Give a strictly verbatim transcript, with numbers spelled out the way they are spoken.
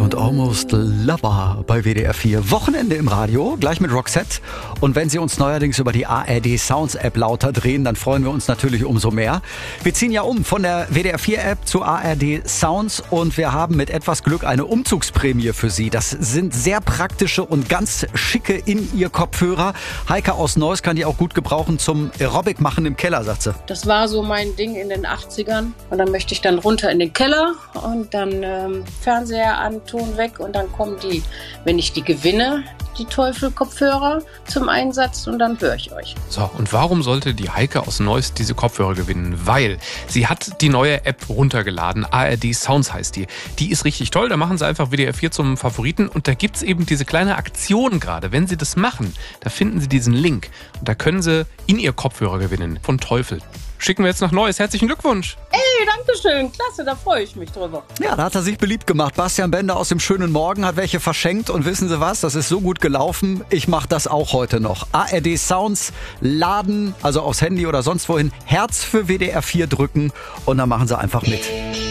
und Almost Lover bei W D R vier. Wochenende im Radio, gleich mit Roxette. Und wenn Sie uns neuerdings über die A R D Sounds App lauter drehen, dann freuen wir uns natürlich umso mehr. Wir ziehen ja um von der W D R vier App zu A R D Sounds und wir haben mit etwas Glück eine Umzugsprämie für Sie. Das sind sehr praktische und ganz schicke In-Ear-Kopfhörer. Heike aus Neuss kann die auch gut gebrauchen zum Aerobic machen im Keller, sagt sie. Das war so mein Ding in den achtzigern. Und dann möchte ich dann runter in den Keller und dann ähm, Fernseher an, Ton weg und dann kommen die, wenn ich die gewinne, die Teufel-Kopfhörer zum Einsatz und dann höre ich euch. So, und warum sollte die Heike aus Neuss diese Kopfhörer gewinnen? Weil sie hat die neue App runtergeladen, A R D Sounds heißt die. Die ist richtig toll, da machen sie einfach W D R vier zum Favoriten und da gibt's eben diese kleine Aktion gerade. Wenn sie das machen, da finden sie diesen Link und da können sie in ihr Kopfhörer gewinnen von Teufel. Schicken wir jetzt nach Neuss. Herzlichen Glückwunsch. Ey, danke schön. Klasse, da freue ich mich drüber. Ja, da hat er sich beliebt gemacht. Bastian Bender aus dem schönen Morgen hat welche verschenkt. Und wissen Sie was? Das ist so gut gelaufen. Ich mache das auch heute noch. A R D Sounds laden, also aufs Handy oder sonst wohin, Herz für W D R vier drücken und dann machen Sie einfach mit.